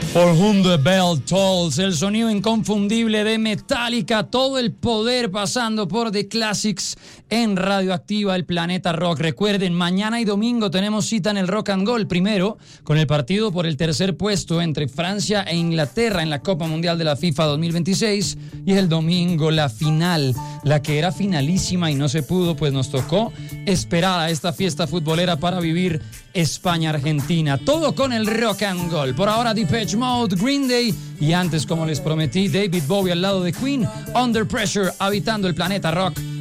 For Whom the Bell Tolls, el sonido inconfundible de Metallica, todo el poder pasando por The Classics en Radioactiva, el Planeta Rock. Recuerden, mañana y domingo tenemos cita en el Rock and Gold, primero con el partido por el tercer puesto entre Francia e Inglaterra en la Copa Mundial de la FIFA 2026, y el domingo la final, la que era finalísima y no se pudo, pues nos tocó esperar a esta fiesta futbolera para vivir España-Argentina. Todo con el Rock and Gold. Por ahora Depeche Mode, Green Day y antes, como les prometí, David Bowie al lado de Queen, Under Pressure, habitando el Planeta Rock.